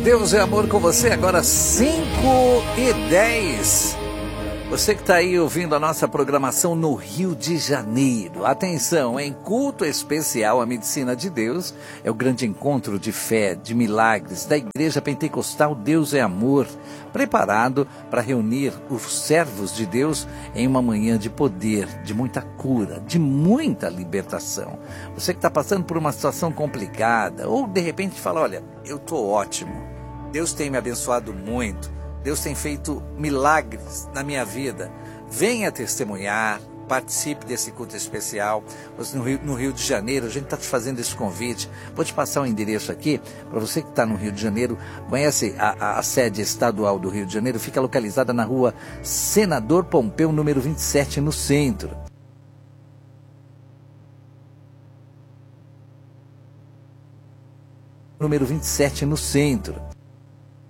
Deus é amor com você, agora 5h10. Você que está aí ouvindo a nossa programação no Rio de Janeiro. Atenção, em culto especial, a Medicina de Deus é o grande encontro de fé, de milagres da Igreja Pentecostal Deus é Amor, preparado para reunir os servos de Deus em uma manhã de poder, de muita cura, de muita libertação. Você que está passando por uma situação complicada, ou de repente fala, olha, eu estou ótimo, Deus tem me abençoado muito, Deus tem feito milagres na minha vida. Venha testemunhar, participe desse culto especial. No Rio de Janeiro, a gente está te fazendo esse convite. Vou te passar o endereço aqui, para você que está no Rio de Janeiro. Conhece a sede estadual do Rio de Janeiro? Fica localizada na rua Senador Pompeu, número 27, no centro. Número 27, no centro.